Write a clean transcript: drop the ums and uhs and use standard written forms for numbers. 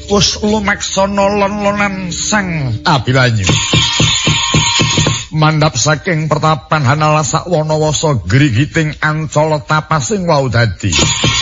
wis lumaksana lon-lonan sang Abimanyu. Mandhap saking pertapan Hanala Sakwanawasa grigiting Ancala tapasing wau dadi